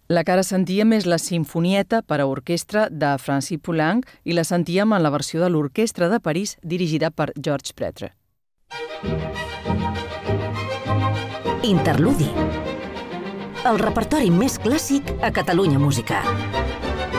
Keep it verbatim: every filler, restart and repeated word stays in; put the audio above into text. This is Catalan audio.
La que ara sentíem és la Simfonieta per a orquestra de Francis Poulenc i la sentíem en la versió de l'Orquestra de París dirigida per Georges Prêtre. Interludi. El repertori més clàssic a Catalunya Música.